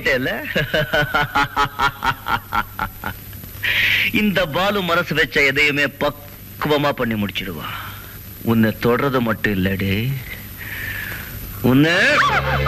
மாட்டிக்கிட்டேல்ல? இந்த பாலு மனசு வச்ச எதையுமே பக்குவமா பண்ணி முடிச்சிடுவா. உன்னை தொடறது மட்டும் இல்லடி, உன்னை